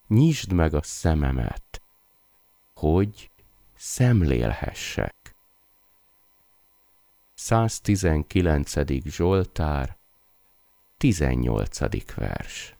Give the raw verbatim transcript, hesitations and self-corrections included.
nyisd meg a szememet, hogy szemlélhessek. száztizenkilencedik Zsoltár, tizennyolcadik vers.